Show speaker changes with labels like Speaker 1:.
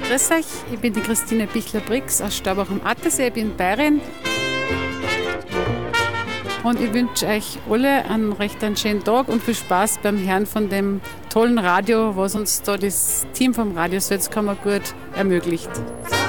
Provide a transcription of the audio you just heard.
Speaker 1: Grüß euch, ich bin die Christine Bichler-Brix aus Staubach am Attersee, ich bin Bayerin. Und ich wünsche euch alle einen recht schönen Tag und viel Spaß beim Hören von dem tollen Radio, was uns da das Team vom Radio Salzkammergut ermöglicht.